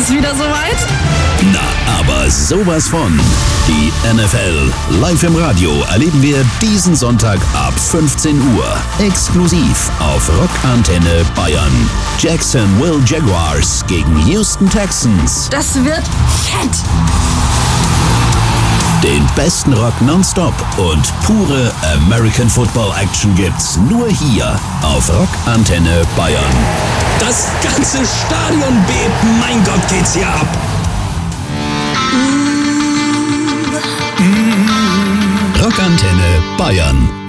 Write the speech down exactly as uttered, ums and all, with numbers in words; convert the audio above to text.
ist wieder soweit? Na, aber sowas von. Die N F L live im Radio erleben wir diesen Sonntag ab fünfzehn Uhr. Exklusiv auf Rockantenne Bayern. Jacksonville Jaguars gegen Houston Texans. Das wird fett. Den besten Rock nonstop und pure American Football Action gibt's nur hier auf Rockantenne Bayern. Das ganze Stadion bebt, mein Gott, geht's hier ab. Rockantenne Bayern.